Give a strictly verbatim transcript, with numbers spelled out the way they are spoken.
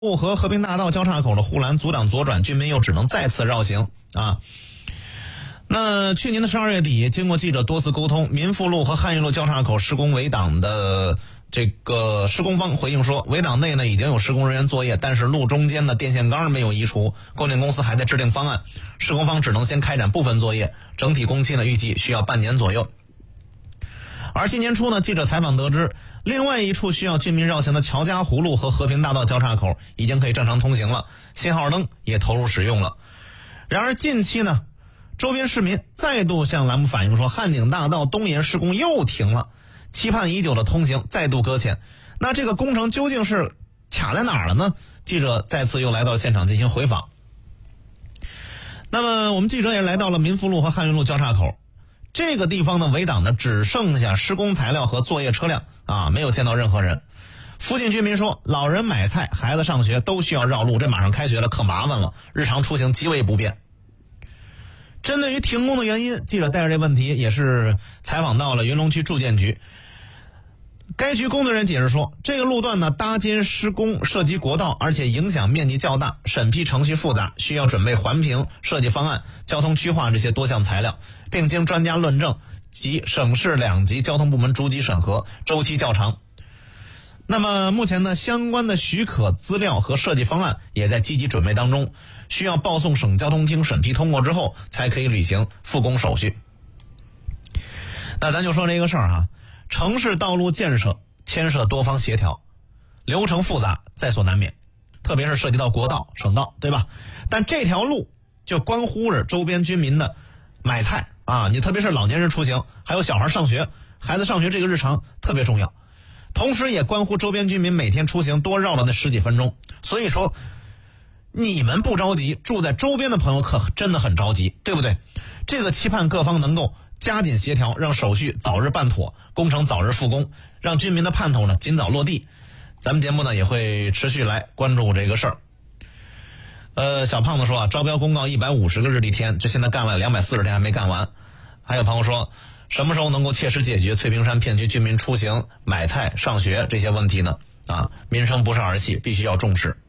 路和和平大道交叉口的护栏阻挡左转，居民又只能再次绕行啊。那去年的十二月底，经过记者多次沟通，民富路和汉运路交叉口施工围挡的这个施工方回应说，围挡内呢已经有施工人员作业，但是路中间的电线杆没有移除，供电公司还在制定方案，施工方只能先开展部分作业，整体工期呢预计需要半年左右。而今年初呢，记者采访得知，另外一处需要居民绕行的乔家湖路和和平大道交叉口已经可以正常通行了，信号灯也投入使用了。然而近期呢，周边市民再度向栏目反映说，汉景大道东沿施工又停了，期盼已久的通行再度搁浅。那这个工程究竟是卡在哪儿了呢？记者再次又来到现场进行回访。那么我们记者也来到了民富路和汉运路交叉口，这个地方的围挡呢，只剩下施工材料和作业车辆啊，没有见到任何人。附近居民说，老人买菜、孩子上学都需要绕路，这马上开学了，可麻烦了，日常出行极为不便。针对于停工的原因，记者带着这问题也是采访到了云龙区住建局。该局工作人员解释说，这个路段呢搭肩施工涉及国道，而且影响面积较大，审批程序复杂，需要准备环评、设计方案、交通区划这些多项材料，并经专家论证及省市两级交通部门逐级审核，周期较长。那么目前呢，相关的许可资料和设计方案也在积极准备当中，需要报送省交通厅审批通过之后，才可以履行复工手续。那咱就说这个事儿哈，城市道路建设牵涉多方协调，流程复杂在所难免，特别是涉及到国道、省道，对吧？但这条路就关乎着周边居民的买菜啊，你特别是老年人出行，还有小孩上学，孩子上学这个日常特别重要，同时也关乎周边居民每天出行多绕了那十几分钟。所以说你们不着急，住在周边的朋友可真的很着急，对不对？这个期盼各方能够加紧协调，让手续早日办妥，工程早日复工，让居民的盼头呢尽早落地。咱们节目呢也会持续来关注这个事儿。呃，小胖子说啊，招标公告一百五十个日历天，这现在干了两百四十天还没干完。还有朋友说，什么时候能够切实解决翠屏山片区居民出行、买菜、上学这些问题呢？啊，民生不是儿戏，必须要重视。